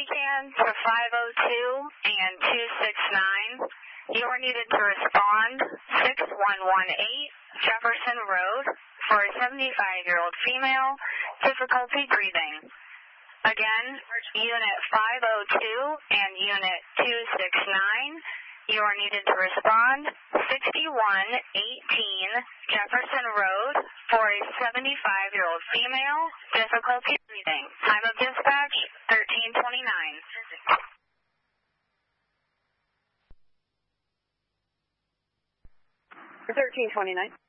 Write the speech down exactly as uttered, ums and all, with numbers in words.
can to five oh two and two six nine. You are needed to respond six one one eight Jefferson Road for a seventy-five-year-old female, difficulty breathing. Again, Unit five oh two and Unit two six nine. You are needed to respond sixty-one eighteen Jefferson Road for a seventy-five-year-old female, difficulty breathing. Time of dispatch, thirteen twenty-nine. thirteen twenty-nine.